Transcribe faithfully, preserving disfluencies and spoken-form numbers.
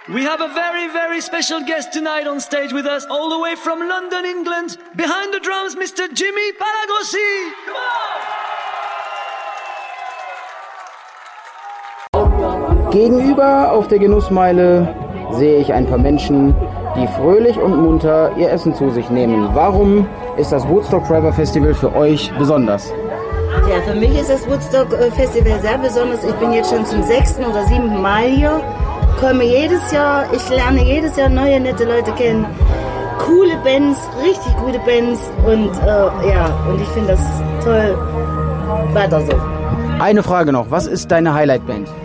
We have a very, very special guest tonight on stage with us, all the way from London, England. Behind the drums, Mister Jimmy Palagossi. Come on! Gegenüber auf der Genussmeile sehe ich ein paar Menschen, die fröhlich und munter ihr Essen zu sich nehmen. Warum ist das Woodstock Forever Festival für euch besonders? Ja, für mich ist das Woodstock Festival sehr besonders. Ich bin jetzt schon zum sechsten oder siebten Mal hier. Komme jedes Jahr, ich lerne jedes Jahr neue, nette Leute kennen. Coole Bands, richtig gute Bands und äh, ja, und ich finde das toll. Weiter so. Eine Frage noch, was ist deine Highlight-Band?